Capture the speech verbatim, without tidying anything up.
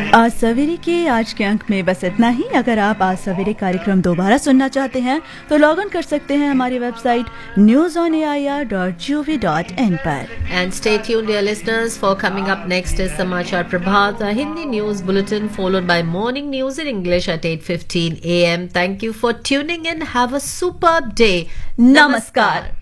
आज सवेरे के आज के अंक में बस इतना ही। अगर आप आज सवेरे कार्यक्रम दोबारा सुनना चाहते हैं तो लॉग इन कर सकते हैं हमारी website news on A I R dot G O V dot in पर। And stay tuned, dear listeners, for coming up next is Samachar Prabhat, a Hindi news bulletin followed by morning news in English at eight fifteen a m. Thank you for tuning in. Have a superb day. Namaskar.